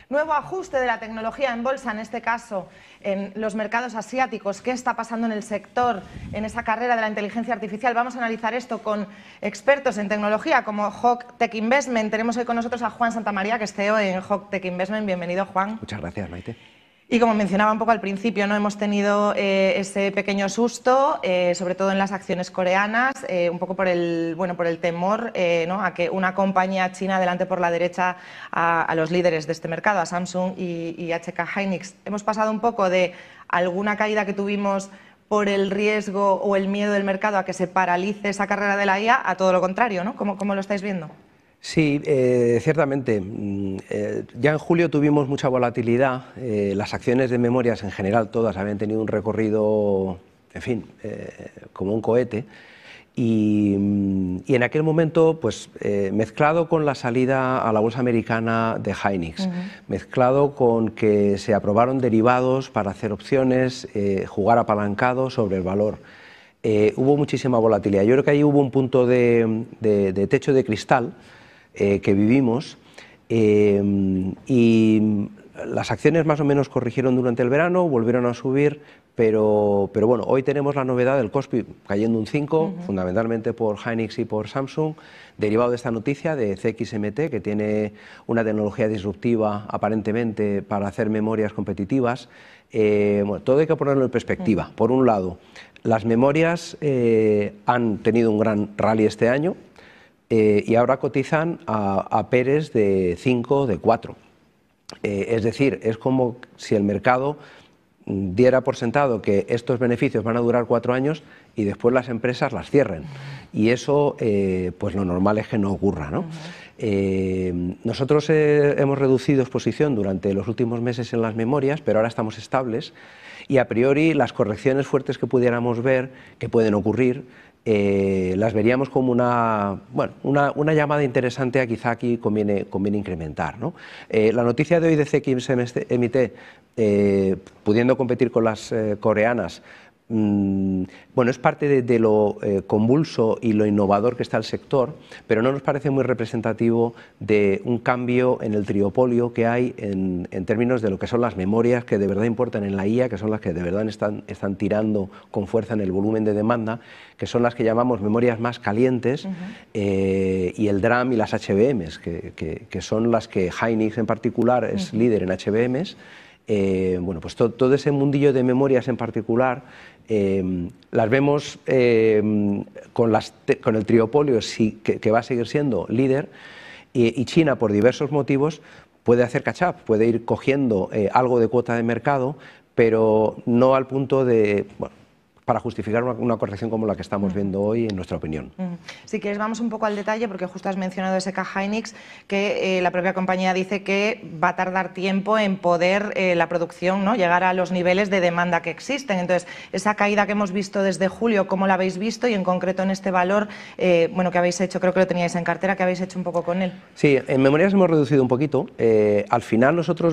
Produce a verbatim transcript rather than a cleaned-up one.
Nuevo ajuste de la tecnología en bolsa, en este caso en los mercados asiáticos. ¿Qué está pasando en el sector, en esa carrera de la inteligencia artificial? Vamos a analizar esto con expertos en tecnología como Hawk Tech Investment. Tenemos hoy con nosotros a Juan Santamaría, que es C E O en Hawk Tech Investment. Bienvenido, Juan. Muchas gracias, Maite. Y como mencionaba un poco al principio, ¿no? Hemos tenido eh, ese pequeño susto, eh, sobre todo en las acciones coreanas, eh, un poco por el, bueno, por el temor eh, ¿no? a que una compañía china adelante por la derecha a, a los líderes de este mercado, a Samsung y, y H K Hynix. Hemos pasado un poco de alguna caída que tuvimos por el riesgo o el miedo del mercado a que se paralice esa carrera de la I A, a todo lo contrario, ¿no? ¿Cómo, cómo lo estáis viendo? Sí, eh, ciertamente. Eh, ya en julio tuvimos mucha volatilidad. Eh, las acciones de memorias en general, todas habían tenido un recorrido, en fin, eh, como un cohete. Y, y en aquel momento, pues eh, mezclado con la salida a la bolsa americana de Hynix, uh-huh. mezclado con que se aprobaron derivados para hacer opciones, eh, jugar apalancado sobre el valor. Eh, hubo muchísima volatilidad. Yo creo que ahí hubo un punto de, de, de techo de cristal eh, que vivimos eh, y las acciones más o menos corrigieron durante el verano, volvieron a subir, pero, pero bueno, hoy tenemos la novedad del Kospi cayendo un cinco, uh-huh. fundamentalmente por Hynix y por Samsung, derivado de esta noticia de C X M T, que tiene una tecnología disruptiva aparentemente para hacer memorias competitivas. Eh, bueno, todo hay que ponerlo en perspectiva. Uh-huh. Por un lado, las memorias eh, han tenido un gran rally este año eh, y ahora cotizan a, a Pérez de cinco, de cuatro. Eh, es decir, es como si el mercado diera por sentado que estos beneficios van a durar cuatro años y después las empresas las cierren. Uh-huh. Y eso, eh, pues lo normal es que no ocurra, ¿no? Uh-huh. eh, nosotros eh, hemos reducido exposición durante los últimos meses en las memorias, pero ahora estamos estables y a priori las correcciones fuertes que pudiéramos ver, que pueden ocurrir, Eh, las veríamos como una, bueno, una, una llamada interesante a quizá aquí conviene, conviene incrementar, ¿no? Eh, la noticia de hoy de C X M T, eh, pudiendo competir con las eh, coreanas, mmm, bueno, es parte de, de lo eh, convulso y lo innovador que está el sector, pero no nos parece muy representativo de un cambio en el triopolio que hay en, en términos de lo que son las memorias que de verdad importan en la I A, que son las que de verdad están, están tirando con fuerza en el volumen de demanda, que son las que llamamos memorias más calientes, uh-huh. eh, y el DRAM y las H B Ms, que, que, que son las que Hynix en particular es uh-huh. líder en H B Ms. Eh, bueno, pues to, todo ese mundillo de memorias en particular eh, las vemos eh, con, las te, con el triopolio sí, que, que va a seguir siendo líder y, y China por diversos motivos puede hacer catch-up, puede ir cogiendo eh, algo de cuota de mercado, pero no al punto de... Bueno, para justificar una, una corrección como la que estamos viendo hoy, en nuestra opinión. Si quieres, vamos un poco al detalle, porque justo has mencionado S K Hynix, que eh, la propia compañía dice que va a tardar tiempo en poder eh, la producción, ¿no?, llegar a los niveles de demanda que existen. Entonces, esa caída que hemos visto desde julio, ¿cómo la habéis visto? Y en concreto en este valor, eh, bueno, que habéis hecho, creo que lo teníais en cartera, que habéis hecho un poco con él. Sí, en memorias hemos reducido un poquito. Eh, al final nosotros